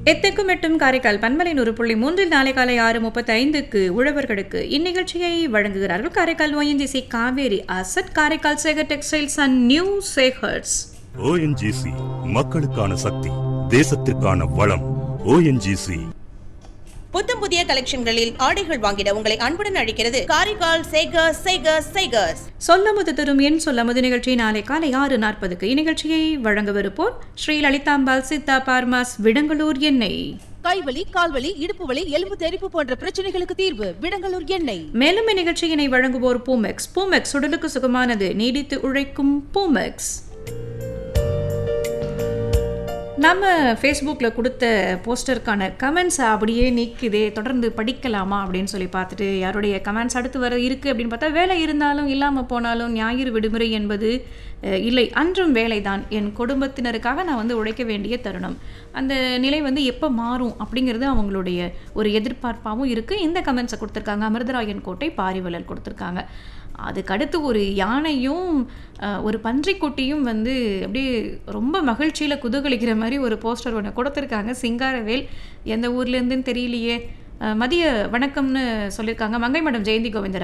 எத்துக்கும் எட்டும் காரைக்கால் பன்மலை 100.3 நாளை காலை 6:35 உழவர்களுக்கு இந்நிகழ்ச்சியை வழங்குகிறார்கள் Karaikal ONGC Kaveri asset, Karaikal Sekar textiles and new Sekar's. ONGC மக்களுக்கான சக்தி, தேசத்திற்கான வளம். ONGC புத்தம் புதிய கலெக்ஷன்களில் ஆடைகள் வாங்கிட உங்களை அன்புடன் அழைக்கிறது காரைக்கால் சேகர்ஸ். சொல்லமுது தரும் என் சொல்லமுது நிகழ்ச்சி நாளை காலை 6:40 இந்நிகழ்ச்சியை வழங்கவிருப்போர் ஸ்ரீ லலிதாம்பாள் சித்தா பார்மாஸ் விடங்கலூர் எண்ணெய். கைவலி, கால்வலி, இடுப்பு வலி, எலும்பு தெறிப்பு போன்ற பிரச்சனைகளுக்கு தீர்வு விடங்கலூர் எண்ணெய். மேலும் இந்நிகழ்ச்சியினை வழங்குவோர் பூமெக்ஸ் உடலுக்கு சுகமானது, நீடித்து உழைக்கும் பூமெக்ஸ். நம்ம ஃபேஸ்புக்கில் கொடுத்த போஸ்டருக்கான கமெண்ட்ஸ் அப்படியே நிற்குதே, தொடர்ந்து படிக்கலாமா அப்படின்னு சொல்லி பார்த்துட்டு யாருடைய கமெண்ட்ஸ் அடுத்து வர இருக்குது அப்படின்னு பார்த்தா, வேலை இருந்தாலும் இல்லாமல் போனாலும் ஞாயிறு விடுமுறை என்பது இல்லை, அன்றும் வேலைதான். என் குடும்பத்தினருக்காக நான் உழைக்க வேண்டிய தருணம். அந்த நிலை எப்போ மாறும் அப்படிங்கிறது அவங்களுடைய ஒரு எதிர்பார்ப்பாகவும் இருக்குது. இந்த கமெண்ட்ஸை கொடுத்துருக்காங்க. அமிர்தராயன் கோட்டை பாரிவலல் கொடுத்துருக்காங்க. அதுக்கடுத்து ஒரு யானையும் ஒரு பன்றிக்குட்டியும் அப்படியே ரொம்ப மகிழ்ச்சியில் குதூகலிக்கிற மாதிரி ஒரு போஸ்டர் ஒன்று கொடுத்துருக்காங்க. சிங்காரவேல் எந்த ஊர்லேருந்துன்னு தெரியலையே. மதிய வணக்கம்னு சொல்லியிருக்காங்க. மங்கை மடம் ஜெயந்தி கோவிந்தராஜ்.